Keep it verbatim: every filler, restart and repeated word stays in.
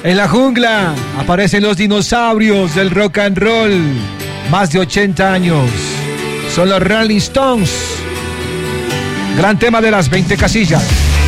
En la jungla aparecen los dinosaurios del rock and roll. Más de ochenta años. Son los Rolling Stones. Gran tema de las veinte casillas.